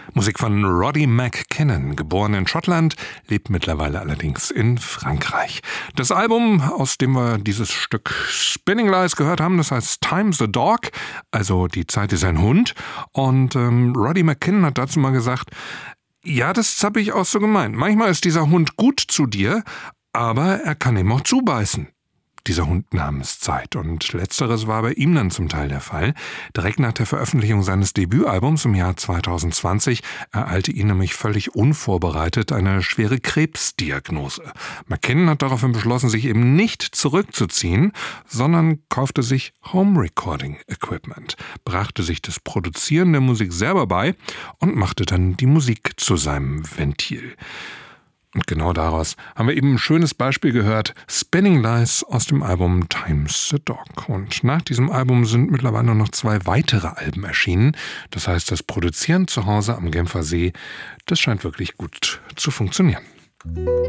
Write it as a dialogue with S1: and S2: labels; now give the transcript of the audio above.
S1: Musik von Roddy McKinnon, geboren in Schottland, lebt mittlerweile allerdings in Frankreich. Das Album, aus dem wir dieses Stück Spinning Lies gehört haben, das heißt Time's a Dog, also die Zeit ist ein Hund. Und Roddy McKinnon hat dazu mal gesagt, ja, das habe ich auch so gemeint. Manchmal ist dieser Hund gut zu dir, aber er kann eben auch zubeißen. Dieser Hund namens Zeit. Und letzteres war bei ihm dann zum Teil der Fall. Direkt nach der Veröffentlichung seines Debütalbums im Jahr 2020 ereilte ihn nämlich völlig unvorbereitet eine schwere Krebsdiagnose. McKinnon hat daraufhin beschlossen, sich eben nicht zurückzuziehen, sondern kaufte sich Home-Recording-Equipment, brachte sich das Produzieren der Musik selber bei und machte dann die Musik zu seinem Ventil. Und genau daraus haben wir eben ein schönes Beispiel gehört, Spinning Lies aus dem Album Time's a Dog. Und nach diesem Album sind mittlerweile noch 2 weitere Alben erschienen. Das heißt, das Produzieren zu Hause am Genfer See, das scheint wirklich gut zu funktionieren.